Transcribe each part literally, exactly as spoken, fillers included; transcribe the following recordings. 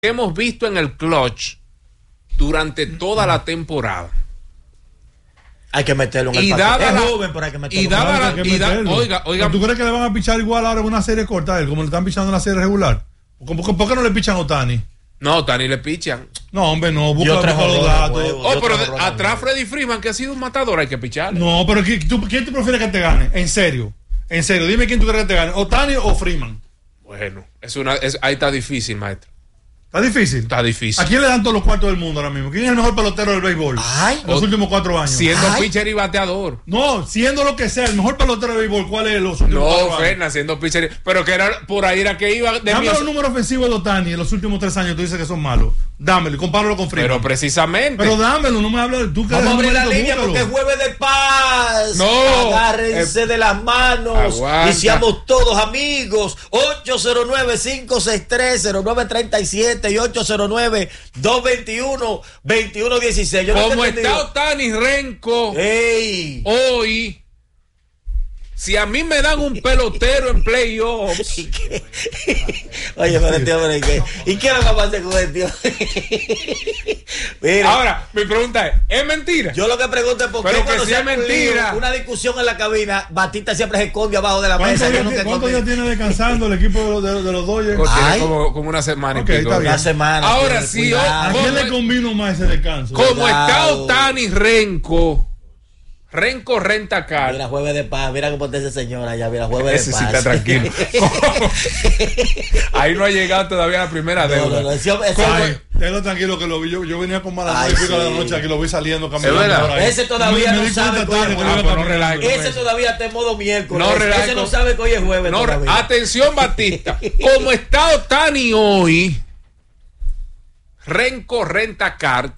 hemos visto en el clutch durante toda la temporada. Hay que meterlo en el y partido. Es la, joven, pero hay que meterlo. Y daba Claro, la, hay que y da, meterlo. oiga, oiga. ¿Tú crees que le van a pichar igual ahora en una serie corta a él, como le están pichando en la serie regular? ¿Por, por, por qué no le pichan a Otani? No, Tani le pichan. No, hombre, no. Busca, Yo busca trajo los los datos. huevos. Oh, Yo pero trabajo de- en atrás el- Freddy Freeman, que ha sido un matador, hay que picharle. No, pero ¿quién, tú, ¿quién te prefieres que te gane? En serio. En serio. Dime quién tú crees que te gane. ¿Otani o Freeman? Bueno, es una, es, ahí está difícil, maestro. Está difícil. Está difícil. ¿A quién le dan todos los cuartos del mundo ahora mismo? ¿Quién es el mejor pelotero del béisbol? Ay. En los O- últimos cuatro años. Siendo Ay. pitcher y bateador. No, siendo lo que sea, el mejor pelotero del béisbol, ¿cuál es los últimos No, cuatro años? Fernan, siendo pitcher. y- Pero que era por ahí era que iba de Dame mí a- los números ofensivos de Otani en los últimos tres años. Tú dices que son malos. Dámelo, compáralo con Freeman. Pero precisamente. Pero dámelo, no me hables de tú que Vamos a eres abrir la numerito, línea porque es búscalo. jueves de paz. No. Agárrense Eh, de las manos. aguanta. Y seamos todos amigos. ocho cero nueve, cinco seis tres, cero nueve tres siete y ocho cero nueve, dos dos uno, dos uno uno seis. Yo no como te está entendí. Otani Renco ¡Ey! hoy, si a mí me dan un pelotero en playoffs, ¿Y qué? Oye, pero este hombre, ¿qué? ¿Y qué es lo que pasa con este hombre? Mira, ahora mi pregunta es, ¿es mentira? yo lo que pregunto es por qué Pero que cuando sea se hace un mentira. lío, una discusión en la cabina, Batista siempre se esconde abajo de la ¿Cuántos mesa. Yo días, nunca ¿cuántos escondí. días tiene descansando el equipo de los, de, de los Dodgers? O tiene Ay. como, como una semana Ok, y pico. está bien. Una semana. Ahora tiene, sí, cuidado. ¿A ¿cómo quién le es? convino más ese descanso? Como está Cuidado. Otani Renco, Renco renta car. Mira, jueves de paz. Mira cómo está ese señor allá. Mira, jueves Ese de sí paz. está tranquilo. Ahí no ha llegado todavía la primera No, deuda. no, no, ese, ese- Ay, tenlo tranquilo que lo vi. Yo, yo venía como a las Ay, nueve y pico de sí. la noche aquí, lo vi saliendo caminando. verdad. por ahí. Ese todavía Me- no me di sabe cuenta que hoy tarde es que lo jueves. iba Ah, pues no caminando. relaje. ese todavía está en modo miércoles. No ese relaje no con- sabe que hoy es jueves. No, todavía. atención, Batista. Como está Otani hoy, Renco renta cart.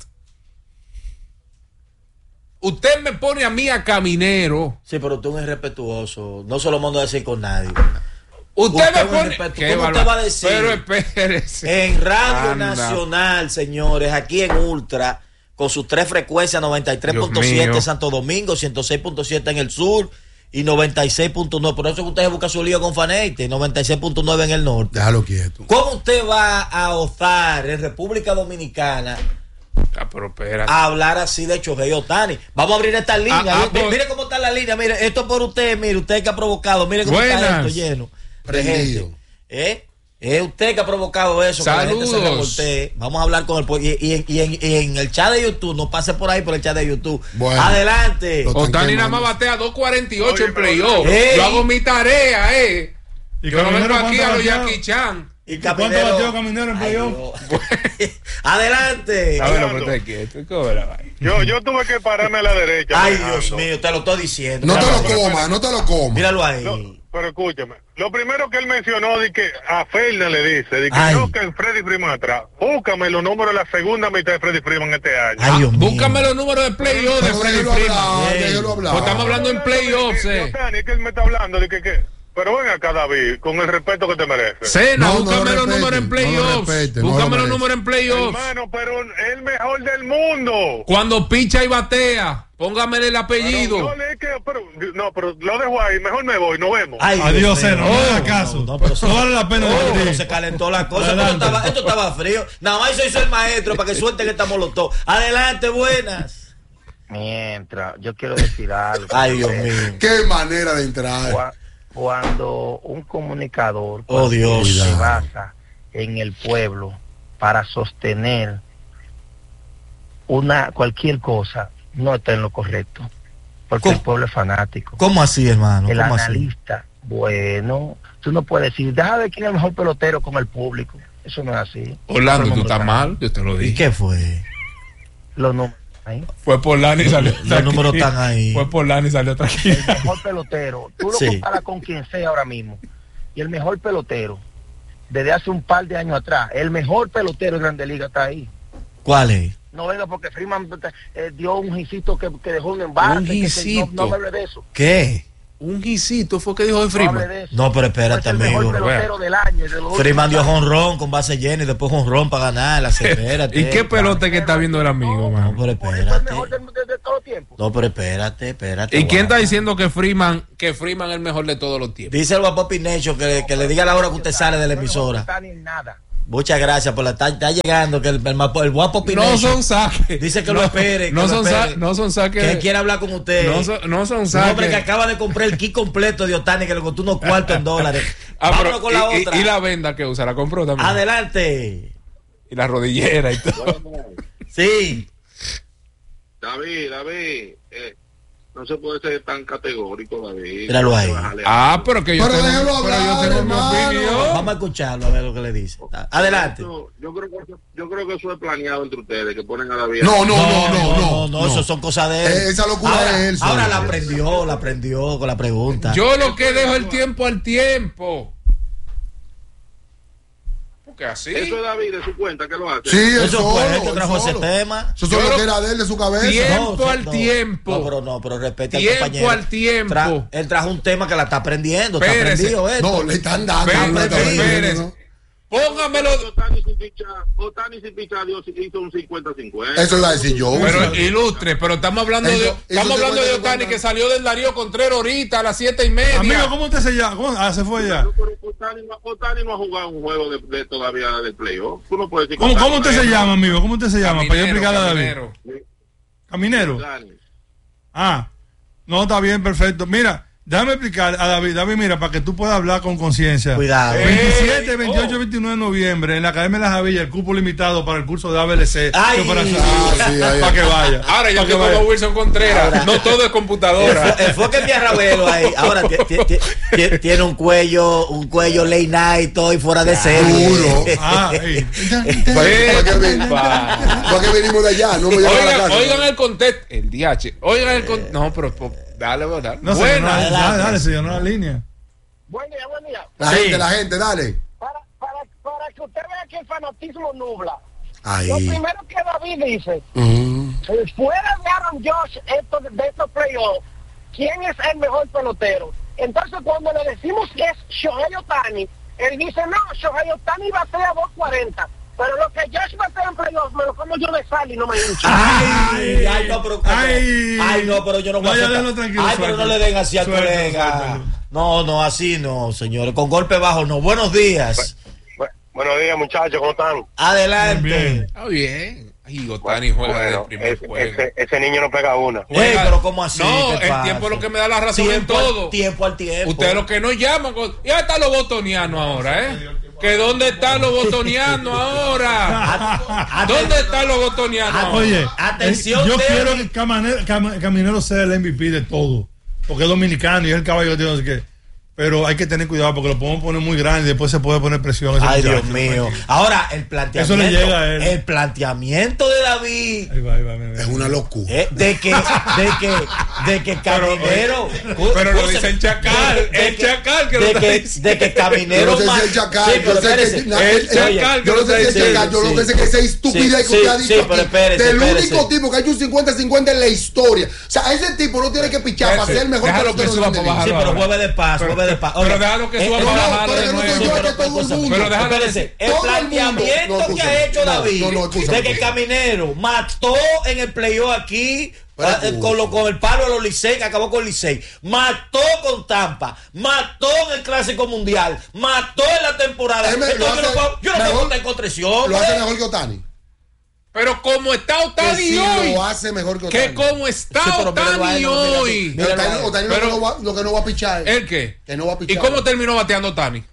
Usted me pone a mí a caminero. Sí, pero tú eres irrespetuoso. No se lo mando a decir con nadie. Usted, Usted me es un pone. respeto. Qué ¿Cómo te barba- va a decir? Pero espérese. En Radio Anda. Nacional, señores, aquí en Ultra, con sus tres frecuencias, noventa y tres punto Dios mío. siete Santo Domingo, ciento seis punto siete en el sur y noventa y seis punto nueve. Por eso que usted busca su lío con Fanete, noventa y seis punto nueve en el norte. Déjalo quieto. ¿Cómo usted va a osar en República Dominicana Ah, pero espérate. a hablar así de Shohei Otani? Vamos a abrir esta línea. ah, mire, pues- mire cómo está la línea. Mire, esto es por usted. Mire, usted que ha provocado. Mire cómo está Buenas. esto lleno de Prendido. gente. ¿Eh? Es usted que ha provocado eso. Que la gente se Saludos. revoltee. Vamos a hablar con el pueblo. Y, y- y en, y en el chat de YouTube, no pase por ahí por el chat de YouTube. Bueno. Adelante. Lo- Otani Están nada más quemando. batea dos cuarenta y ocho Oye, en pero- playoff. Ey. Yo hago mi tarea, eh. ¿Y Yo no vengo Caminero aquí cuánto a los bateó? Jackie Chan. Y ¿Cuánto Caminero- bateó Caminero en Ay, playoff? Dios. Adelante. A ver, lo que Hablando. usted quiere. ¿Tú cómo la vaina? Yo, yo tuve que pararme a la derecha. Ay, manejando. Dios mío, te lo estoy diciendo. No te Míralo, lo comas, no te lo comas. Míralo ahí. No, pero escúchame. Lo primero que él mencionó de que a Fernan le dice, de que Ay. no, que en Freddy Freeman atrás. Búscame los números de la segunda mitad de Freddy Freeman este año. Ay, Dios Ah, mío. búscame los números de playoff de Pero Freddy déjalo Freeman. hablar, Ey. déjalo hablar. Pues estamos hablando en playoffs, De- de- eh. de Otani, es que él me está hablando de que, que pero ven acá, David, con el respeto que te merece. Cena, No, no búscame lo los números en respeten, no lo playoffs. respeten, no lo Búscame los merece. números en playoffs. Hermano, pero es el mejor del mundo. Cuando picha y batea, póngame el apellido. Pero, no, le- que- pero- no, pero lo dejo ahí. Mejor me voy, nos vemos. Ay, Dios Adiós, mío. Cena, no me hagas caso. No, no, pero No vale la pena Oh, discutir. pero se calentó la cosa. Esto Adelante. estaba, esto estaba frío. Nada más eso hizo el maestro para que suelten esta molotov. Adelante, buenas. Mientras, yo quiero decir algo. Ay, Dios mío. Qué manera de entrar. Cua- Cuando un comunicador Oh, Dios. se Cuidado. basa en el pueblo para sostener una cualquier cosa, no está en lo correcto. Porque ¿Cómo? el pueblo es fanático. ¿Cómo así, hermano? El ¿Cómo así? analista, bueno, tú no puedes decir, deja ver quién es el mejor pelotero con el público. Eso no es así. Orlando, Los tú estás números mal, yo te lo ¿Y dije. qué fue? Los números ahí. Fue por Lani y salió. Los números tranquilo. están ahí. Fue por Lani y salió tranquilo. El mejor pelotero, tú lo Sí. comparas con quien sea ahora mismo. Y el mejor pelotero, desde hace un par de años atrás, el mejor pelotero de Grande Liga está ahí. ¿Cuál es? No venga porque Freeman eh, dio un hijito que, que dejó un embate. Un que se- no, hijito. no me hable de eso. ¿Qué? Un guisito fue que dijo de No hable Freeman. de eso. No, pero espérate, Es el mejor amigo. pelotero del año. De los Freeman dio últimos jonrón con base llena y después jonrón para ganar. Espérate. ¿Y qué pelota que está viendo el amigo, No, man? pero años. Fue el espérate. mejor de, de, de todo el tiempo. No, pero espérate, espérate. ¿Y quién está guapa. diciendo que Freeman, que Freeman es el mejor de todos los tiempos? Díselo a Papi Necho que, que le diga la hora que usted sale de la No emisora. está ni en nada. Muchas gracias por la está, está llegando que el, el, el guapo Pineda No son saques. dice que no, lo espere. No, que son lo espere, sa no son saques. Que él quiere hablar con usted. No son, no son Un saques. hombre que acaba de comprar el kit completo de Otani que le costó unos cuartos en dólares. Ah, Vámonos pero, con la y, otra. Y, y la venda que usa, la compró también. Adelante. Y la rodillera y todo. Sí. David, David, eh, no se puede ser tan categórico, David. Míralo ahí. Ah, pero que yo Pero tengo, déjalo pero yo hablar, tengo mi hermano. opinión. Vamos a escucharlo a ver lo que le dice. Adelante. Yo, yo creo que eso, yo creo que eso es planeado entre ustedes, que ponen a David. No, no, no, no, no. no, eso son cosas de él. Eh, esa locura ahora, de él, Ahora sí. la aprendió, la aprendió con la pregunta. Yo lo que dejo el tiempo al tiempo. Porque así. Eso es David de su cuenta que lo hace. Sí, él Eso solo, fue él que él trajo ese solo. tema. Eso Yo es lo lo- que era de él, de su cabeza. Tiempo No, al no, tiempo. No, pero no, pero respete al Tiempo compañero. al tiempo. Tra- él trajo un tema que la está aprendiendo, está Espérese. aprendido esto. No, le están dando. Espérese, no, está bien, espérese. ¿no? Póngamelo. Otani sin picha, Otani sin picha, Dios hizo un cincuenta cincuenta. Eso iba a decir yo. Pero ilustre, pero estamos hablando de, Eso- estamos eso te hablando de cuenta, te Otani cuenta. que salió del Darío Contreras ahorita a las siete y media. Amigo, ¿cómo usted se llama? ¿Cómo? Ah, se fue ya. No, pero Otani, no- Otani no ha jugado un juego de, de todavía de playoff. Tú no puedes decir que ¿Cómo, Otani cómo usted no se es- llama, amigo? ¿Cómo usted se llama? Para yo explicarle a David. Caminero. Caminero. Otani. Ah, no, está bien, perfecto. Mira, déjame explicar a David. David, mira, para que tú puedas hablar con conciencia. Cuidado. Eh, veintisiete, oh. veintiocho, veintinueve de noviembre en la Academia de la Javilla, el cupo limitado para el curso de A B L C. Ay. que para, Ah, sí, ahí. para que vaya. Ahora ya Para que que vaya. como Wilson Contreras, Ahora. no todo es computadora. Enfóquenme a Ravelo ahí. Ahora ti- ti- ti- ti- tiene un cuello, un cuello late night, todo y fuera de serie. Duro. Ah, ey. ¿Para qué ven- ¿Para qué venimos de allá? No me llaman a la Oigan, casa. oigan el contexto. El D H. Oigan el contexto. No, pero po- dale, dale. No sé, Buena. no, adelante. dale, dale, señor, no la línea. Buen día, buen día. La Sí. gente, la gente, dale. Para, para, para que usted vea que el fanatismo nubla. Ahí. Lo primero que David dice, Mm. eh, fuera de Aaron Josh esto, de estos playoffs, ¿quién es el mejor pelotero? Entonces cuando le decimos que es Shohei Otani, él dice, no, Shohei Otani batea dos cuarenta. Pero lo que Josh batea en playoffs me lo como yo de sal y no me hincho. Ay, ay, no, pero, Ay. ay, no, pero yo no voy No, a ya aceptar. déjalo tranquilo, Ay, pero no suéltalo. le den así al Suéltalo, colega. suéltalo. No, no, así no, señores. Con golpe bajo, no. Buenos días. Bu- Buenos días, muchachos, ¿cómo están? Adelante. Bien. Está bien. Ay, Otani juega desde el Bueno, primer ese, juego. ese, ese niño no pega una. Ey, Juega- pero ¿cómo así? No, ¿Qué el pasa? tiempo es lo que me da la razón en Tiempo, todo. al, tiempo al tiempo. Ustedes los que nos llaman, con- ya están los botonianos ahora, ¿eh? ¿Que dónde están los botonianos ahora? Ate- ¿Dónde están los botonianos ahora? Oye, Atención, eh, yo Terry. quiero que Caminero, Cam- Caminero sea el M V P de todo. Porque es dominicano y es el caballo de no sé qué. Pero hay que tener cuidado porque lo podemos poner muy grande y después se puede poner presión. a ese Ay, muchacho. Dios mío. Ahora, el planteamiento. Eso le llega a él. El planteamiento de David. Ahí va, ahí va, mira, Es una locura. eh, de que, de que, de que Caminero. pero lo Escúcheme, dice el Chacal, de- de el que- Chacal que lo de está que, diciendo. de que Caminero. Yo no sé ma- si el Chacal, Sí, yo pero sé que- espérese. na- el el- Chacal, yo no sé si el Sí, Chacal, yo sí. lo que sé que esa estupidez Sí, que usted ha sí, dicho sí, aquí, pero espérese, del espérese. único tipo que ha hecho un cincuenta cincuenta en la historia. O sea, ese tipo no tiene que pichar para Espérese, ser el mejor déjalo pelotero que de suba Grande para Liga. Sí, bajarlo pero ahora. juegue de paz, Pero- juegue de paz. pero Oiga, déjalo que eh, suba eh, para no, bajarlo pero de que no nuevo. soy yo, pero- que todo el pero- mundo. Pero déjalo Espérese, el Todo el mundo. planteamiento No, que escúchame. ha hecho No, David no, no, escúchame. de que Caminero mató en el playoff aquí Pero ah, escúchame. con, lo- con el palo de los Licey, que acabó con Licey, mató con Tampa, mató en el Clásico Mundial, mató en la temporada. Él me- Entonces, lo yo no hace puedo, yo no puedo mejor- votar en contra de ese hombre. Lo hace mejor que Otani. Pero como está Que Otani sí hoy, lo hace mejor que Otani. que como está Sí, pero míralo a Otani él, no, míralo. hoy. Míralo Otani, a él. Otani lo, Pero- que no va, lo que no va a pichar. es- ¿El qué? Que no va a ¿Y pichar. cómo terminó bateando Otani?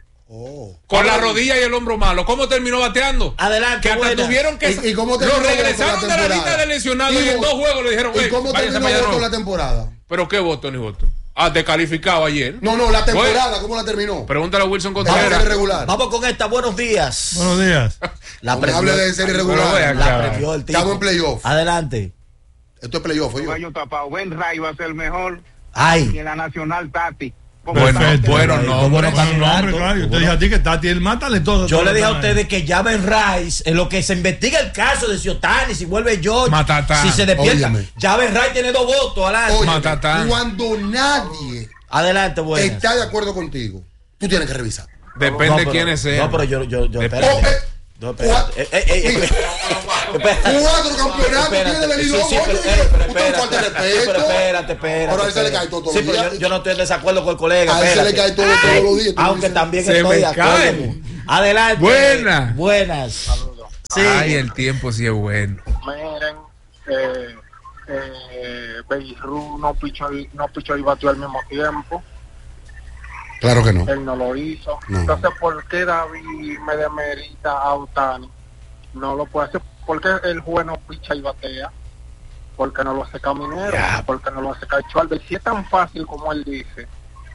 Oh. Con la rodilla y el hombro malo. ¿Cómo terminó bateando? Adelante, Que hasta buenas. tuvieron que. ¿Y- y cómo lo terminó regresaron Voto de la la temporada? lista de lesionados y, Y en Voto- dos juegos le dijeron, ¿Y "Ey, cómo váyanse terminó para allá, Voto no". la temporada? ¿Pero qué voto ni voto? Ah, descalificado ayer. No, no, la temporada, ¿cómo la terminó? Pregúntale a Wilson De la serie Contreras. regular. Vamos con esta, buenos días. Buenos días. La No me hable de serie regular. vea, La cabrón. aprendió el tipo. Estamos en playoff. Adelante. Esto es playoff, oye. Gallo tapado. Ben Ray va a ser mejor Ay. que la Nacional Tati. ¿Cómo Bueno, está? bueno, Ahí, no, ¿cómo bueno, no Bueno, no, candidato? hombre, claro. Yo te ¿Cómo dije no? a ti que Tati, el mátale todo. Yo todo le lo dije a que ustedes que ya Ben Rice, en lo que se investiga el caso de si Otani, si vuelve George, Matatán. si se despierta, Óyeme. ya Ben Rice tiene dos votos. Adelante. Oye, Matatán. cuando nadie Adelante, bueno. está de acuerdo contigo, tú tienes que revisar. Depende de quiénes sean. No, pero yo, yo, yo, Depende. espérate. Oh, eh, No, espérate. Eh, eh, eh, Mira, espérate. Cuatro campeonatos Espérate. tiene venido. Sí, sí, Oye, pero, eh, pero usted no falta de espérate. Sí, pero respeto. espérate, espérate. Pero a él se le espérate. cae todo todos Sí, los pero días. yo, yo no estoy en desacuerdo con el colega. A él se le espérate. cae todo todos los días. Tú Aunque dices, también Se estoy me de acuerdo. cae. con- Adelante. Buenas. Buenas. Saludos. Sí. Ay, el tiempo sí es bueno. Miren, eh, eh, Beirut no pichó, y- no pichó y batió al mismo tiempo. Claro que no. Él no lo hizo. No. Entonces, ¿por qué David me demerita a Otani? No lo puede hacer. ¿Por qué el juez no picha y batea? Porque no lo hace Caminero. Ya. Porque no lo hace Cacho Alves. Si es tan fácil como él dice,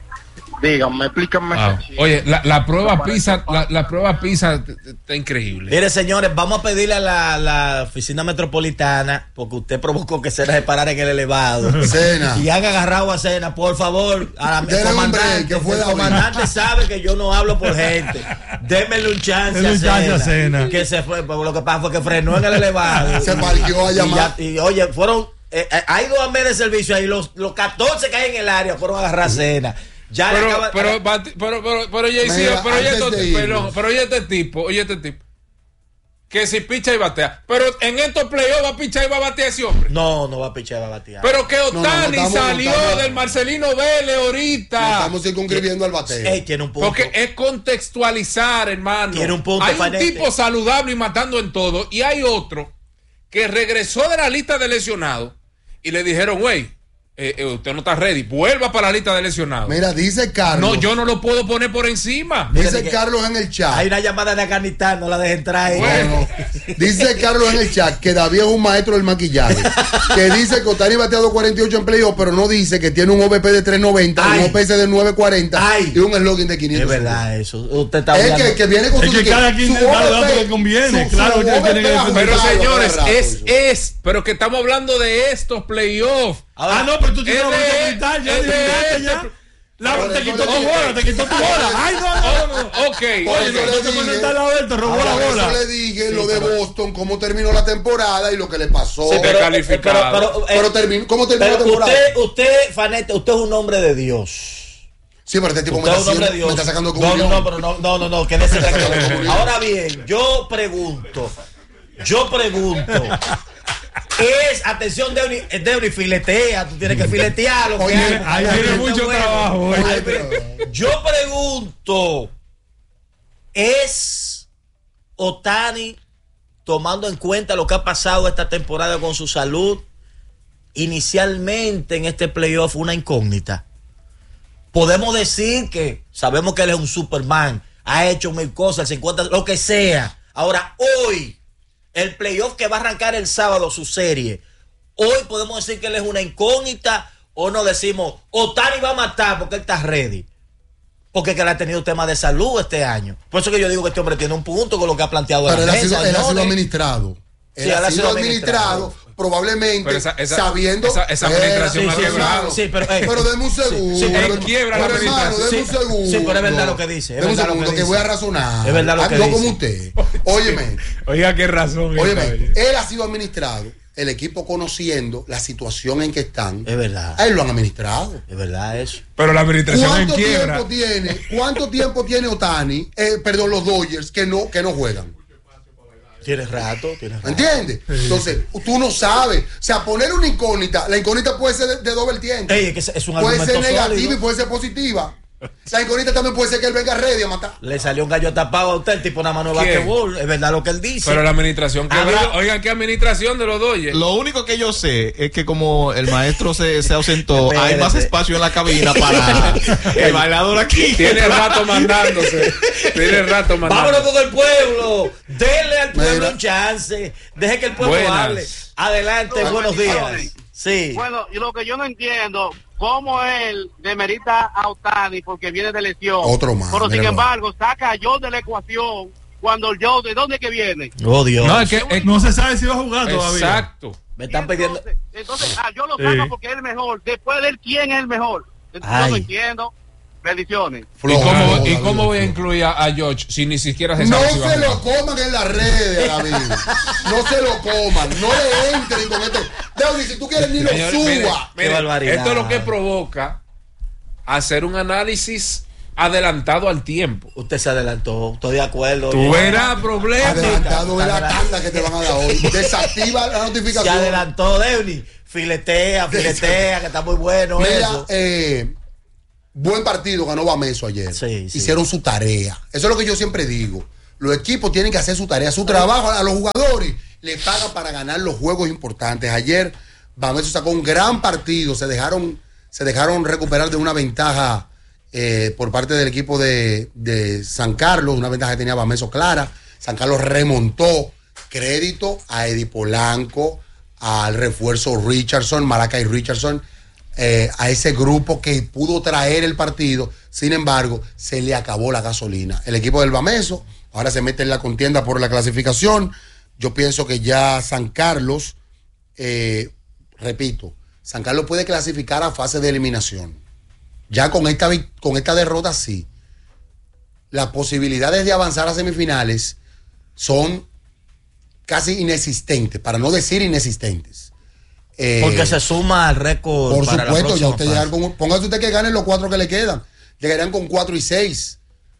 díganme, explíquenme. Wow. ese chiste. Oye, la, la prueba Me parece PISA, la, fácil. la prueba PISA t- t- está increíble. Mire, señores, vamos a pedirle a la, la oficina metropolitana, porque usted provocó que Cena se parara en el elevado. Cena. Y han agarrado a Cena, por favor. A la, Dele un comandante, break, que fue el David. comandante sabe que yo no hablo por gente. Démele un chance Denle a un chance a Cena. Cena. Que se fue, porque lo que pasa fue que frenó en el elevado. Se parqueó a Y, llamar. ya- y, oye, fueron, eh, eh, hay dos amberes de servicio ahí, los, los catorce que hay en el área fueron a agarrar a Cena. Ya le Pero, acaba- pero, bati- pero, pero, pero, oye, sí, Mira, pero, oye, antes esto- de irnos. pero, pero oye este tipo, oye este tipo, que si picha y batea, pero en estos playoffs va a pichar y va a batear ese hombre. No, no va a pichar, va a batear. Pero que no, no Otani estamos- no salió estamos- del Marcelino Vélez ahorita. No estamos circunscribiendo al bateo. Ey, tiene un punto. Porque es contextualizar, hermano. Tiene un punto, Hay un Fanete. tipo saludable y matando en todo, y hay otro que regresó de la lista de lesionados y le dijeron, güey, eh, eh, usted no está ready, vuelva para la lista de lesionados. Mira, dice Carlos. No, yo no lo puedo poner por encima. Mira, Dice que- Carlos en el chat. Hay una llamada de Afganistán, no la dejen entrar ahí. Bueno. Dice Carlos en el chat que David es un maestro del maquillaje. Que dice que Otani bateado cuarenta y ocho en playoff, pero no dice que tiene un O V P de tres noventa, Ay. un O P S de nueve cuarenta Ay. y un slogan de Es quinientos. verdad eso. Usted está Es hablando. que, que viene con Es su que cada quien su da los O V P, datos que conviene, claro, que O V P tiene que defender. Pero ajustado señores, cada rato, es, eso. es, pero que estamos hablando de estos playoffs. Ahora- Ah, no, pero tú tienes Es la bolita de- de cristal, ya es de dijiste este- ya. La, Por te eso quitó le tu dije. bola, te quitó tu bola. Ay, no, no, no. no. Ok, Por Oye, eso no, le no te dije- pones al lado de él, te robó Ahora, la por bola. eso le dije Sí, lo de pero- Boston, cómo terminó la temporada y lo que le pasó. Sí, pero, Descalificado. pero- pero, eh, Pero terminó, ¿cómo terminó la pero temporada? usted, usted, Fanete, usted es un hombre de Dios. Sí, pero este tipo me Usted está, es un hombre de haciendo- me Dios. está sacando no, comunión. no, no, pero no, no, no, no, quédese tranquilo. Comunión. Ahora bien, yo pregunto, yo pregunto. Es, atención, Deuni, Deuni, filetea, tú tienes que filetear lo que Oye, hay. ahí Ay, tiene está mucho bueno. trabajo, oye. Ay, pero yo pregunto, ¿es Otani, tomando en cuenta lo que ha pasado esta temporada con su salud, inicialmente en este playoff una incógnita? Podemos decir que sabemos que él es un Superman, ha hecho mil cosas, cincuenta, lo que sea. Ahora, hoy, el playoff que va a arrancar el sábado, su serie, hoy podemos decir que él es una incógnita o no decimos, Otani va a matar porque él está ready. Porque que él ha tenido temas de salud este año. Por eso que yo digo que este hombre tiene un punto con lo que ha planteado. Pero en él la ha sido, mesa, él ha sido señores. administrado. Sí, Él ha sido administrado, probablemente Pero esa- esa- sabiendo. esa- esa administración Eh, ha sí, quebrado. hermano. Sí, pero, eh, pero deme un segundo. sí, en pero- quiebra la pero, hermano, administración. deme un Sí, segundo. sí, pero es verdad lo que dice, es Deme un verdad lo segundo, que que, voy a dice. razonar. Es verdad lo que Yo dice. como usted. Óyeme, Oiga, qué razón. óyeme. esta, oye. Él ha sido administrado, el equipo conociendo la situación en que están. Es verdad. A él lo han administrado. Es verdad eso. Pero la administración en ¿Cuánto quiebra. tiempo tiene? ¿Cuánto tiempo tiene Otani? Eh, perdón, los Dodgers que no que no juegan. Tienes rato, tienes rato. ¿Entiendes? Entonces, tú no sabes. O sea, poner una incógnita, la incógnita puede ser de, de dos vertientes. Ey, es que es- es un Puede argumento ser negativa sólido. y puede ser positiva. La incógnita también puede ser que él venga ready a matar. Le salió un gallo tapado a usted, el tipo nada más no es ¿Quién? basquetbol. Es verdad lo que él dice. Pero la administración Ha quebrada. habido- Oigan, ¿qué administración de los Dodgers? Lo único que yo sé es que como el maestro se, se ausentó, hay más Espérate. espacio en la cabina para el bailador aquí. Tiene rato mandándose. Tiene rato mandándose. Vámonos con el pueblo. Denle al pueblo Mira. un chance. Deje que el pueblo Buenas. hable. Adelante, buenos días. Sí. Bueno, y lo que yo no entiendo, cómo él demerita a Otani porque viene de lesión. Otro más, Pero sin míralo. embargo, saca a Joe de la ecuación cuando el Joe, ¿de dónde que viene? Oh, Dios. No, es que. es- No se sabe si va a jugar todavía. exacto. Me Y están pidiendo. entonces, entonces ah, yo lo saco Sí. porque es el mejor. Después de él, ¿quién es el mejor? Entonces, Ay. yo no entiendo. Bendiciones. ¿Y Flojo, cómo, flojo, ¿y David, cómo voy a flojo. incluir a, a George si ni siquiera se No sabe si va a se lo jugar? coman en las redes, David. No se lo coman. No le entren con este. David, si tú quieres ni lo Señores, mire, suba. mire, Qué barbaridad. esto es lo que provoca hacer un análisis adelantado al tiempo. Usted se adelantó. Estoy de acuerdo. Tú verás problemas. Adelantado es la Adelantado. tanda que te van a dar hoy. Desactiva la Se notificación. adelantó, Deuni. Filetea, filetea, que está muy bueno Mira, eso. eh, buen partido ganó Bameso ayer. Sí, sí. Hicieron su tarea. Eso es lo que yo siempre digo. Los equipos tienen que hacer su tarea, su trabajo. A los jugadores les pagan para ganar los juegos importantes. Ayer Bameso sacó un gran partido. Se dejaron, se dejaron recuperar de una ventaja eh, por parte del equipo de, de San Carlos, una ventaja que tenía Bameso clara. San Carlos remontó. Crédito a Eddie Polanco, al refuerzo Richardson, Malakai Richardson, eh, a ese grupo que pudo traer el partido. Sin embargo, se le acabó la gasolina. El equipo del Bameso ahora se mete en la contienda por la clasificación. Yo pienso que ya San Carlos, eh, repito, San Carlos puede clasificar a fase de eliminación. Ya con esta, con esta derrota sí. Las posibilidades de avanzar a semifinales son casi inexistentes, para no decir inexistentes. Eh, Porque se suma al récord. Por para supuesto, la ya usted llegar fase. con. Póngase usted que ganen los cuatro que le quedan. Llegarían con cuatro y seis.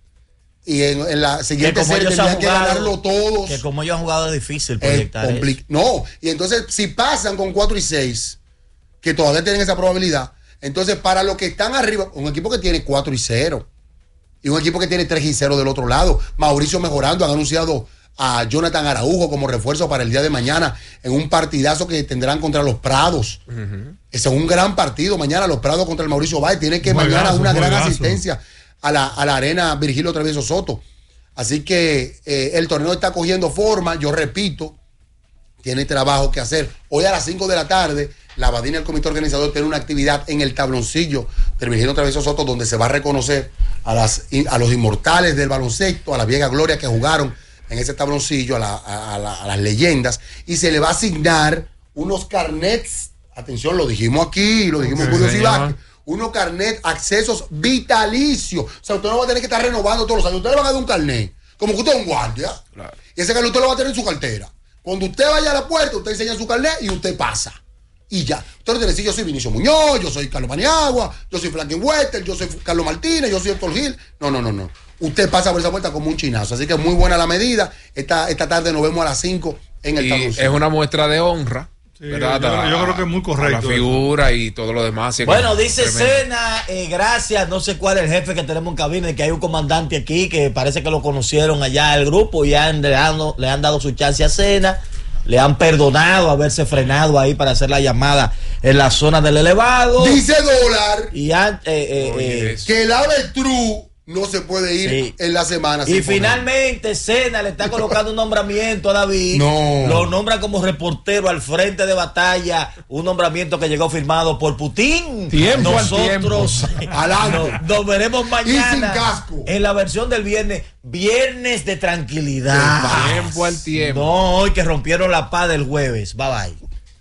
Y en, en la siguiente Que como serie ellos han tendrían que jugado- ganarlo todos. Que como ellos han jugado es difícil Es proyectar eso. compli- No, y entonces si pasan con cuatro y seis, que todavía tienen esa probabilidad, entonces para los que están arriba, un equipo que tiene cuatro y cero y un equipo que tiene tres y cero del otro lado, Mauricio mejorando, han anunciado a Jonathan Araujo como refuerzo para el día de mañana en un partidazo que tendrán contra los Prados. Uh-huh. Ese es un gran partido mañana, los Prados contra el Mauricio Báez. Tiene que Juegazo, mañana una gran juegazo. asistencia a la, a la arena Virgilio Travieso Soto. Así que eh, el torneo está cogiendo forma. Yo repito, tiene trabajo que hacer. Hoy a las cinco de la tarde, la Badina, el comité organizador, tiene una actividad en el tabloncillo del Virgilio Travieso Soto donde se va a reconocer a, las, a los inmortales del baloncesto, a la vieja gloria que jugaron en ese tabloncillo, a, la, a, la, a las leyendas, y se le va a asignar unos carnets. Atención, lo dijimos aquí, lo dijimos en Ok, Curiosidad, señor. unos carnet, accesos vitalicios. O sea, usted no va a tener que estar renovando todos los años. Usted le va a dar un carnet, como que usted es un guardia. Claro. Y ese carnet usted lo va a tener en su cartera. Cuando usted vaya a la puerta, usted enseña su carnet y usted pasa. Y ya. Usted no tiene que decir, yo soy Vinicio Muñoz, yo soy Carlos Paniagua, yo soy Franklin Wester, yo soy Carlos Martínez, yo soy Héctor Gil. No, no, no, no. Usted pasa por esa puerta como un chinazo. Así que muy buena la medida. Esta, esta tarde nos vemos a las cinco en el Y tabloncillo. es una muestra de honra. Sí, ¿verdad? yo- A- yo creo que es muy correcto a eso. La figura y todo lo demás. así que Bueno, dice tremendo. Sena, eh, gracias, no sé cuál es el jefe que tenemos en cabina, y que hay un comandante aquí que parece que lo conocieron allá el grupo y han, le, han, le han dado su chance a Sena, le han perdonado haberse frenado ahí para hacer la llamada en la zona del elevado. Dice Dólar Y han, eh, eh, Oye, eh, eso. que el avestruz no se puede ir Sí. en la semana. y sin poner. finalmente Sena le está colocando un nombramiento a David. No. Lo nombra como reportero al frente de batalla. Un nombramiento que llegó firmado por Putin. Tiempo al Nosotros Adelante. nos, nos veremos mañana sin casco. en la versión del viernes. Viernes de tranquilidad. De tiempo al tiempo. No, hoy que rompieron la paz del jueves. Bye bye.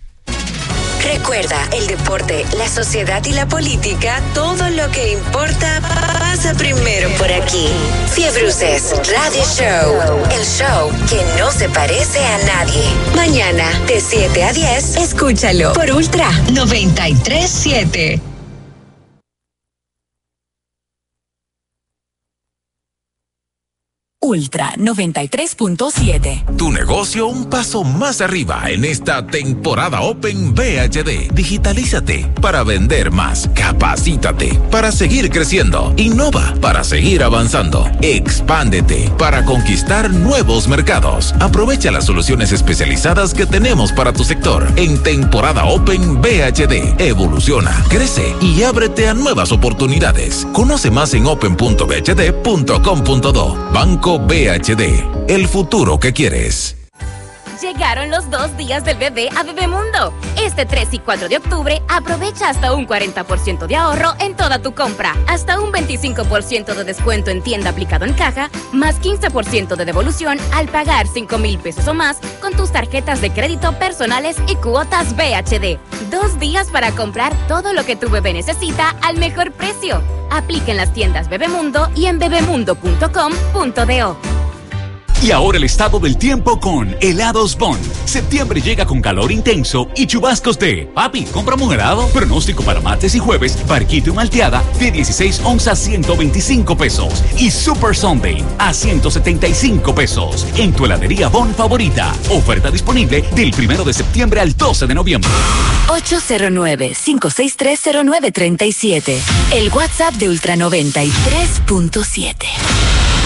Recuerda, el deporte, la sociedad y la política, todo lo que importa pasa primero por aquí. Fiebruces Radio Show, el show que no se parece a nadie. Mañana, de siete a diez, escúchalo por Ultra noventa y tres siete. Ultra noventa y tres punto siete. Tu negocio un paso más arriba en esta temporada Open V H D. Digitalízate para vender más. Capacítate para seguir creciendo. Innova para seguir avanzando. Expándete para conquistar nuevos mercados. Aprovecha las soluciones especializadas que tenemos para tu sector en temporada Open V H D. Evoluciona, crece y ábrete a nuevas oportunidades. Conoce más en open punto v h d punto com punto do. Banco V H D, el futuro que quieres. Llegaron los dos días del bebé a Bebemundo. Este tres y cuatro de octubre aprovecha hasta un cuarenta por ciento de ahorro en toda tu compra, hasta un veinticinco por ciento de descuento en tienda aplicado en caja, más quince por ciento de devolución al pagar cinco mil pesos o más con tus tarjetas de crédito personales y cuotas V H D. Dos días para comprar todo lo que tu bebé necesita al mejor precio. Aplica en las tiendas Bebemundo y en bebemundo punto com punto do. Y ahora el estado del tiempo con Helados Bon. Septiembre llega con calor intenso y chubascos de papi, cómprame un helado. Pronóstico para martes y jueves, barquito y malteada de dieciséis onzas ciento veinticinco pesos. Y Super Sunday a ciento setenta y cinco pesos. En tu heladería Bon favorita. Oferta disponible del primero de septiembre al doce de noviembre. ocho cero nueve, cinco seis tres, cero nueve tres siete. El WhatsApp de Ultra noventa y tres punto siete.